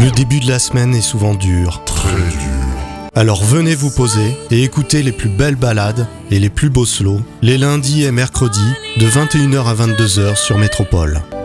Le début de la semaine est souvent dur. Très dur. Alors venez vous poser et écoutez les plus belles ballades et les plus beaux slows les lundis et mercredis de 21h à 22h sur Métropole.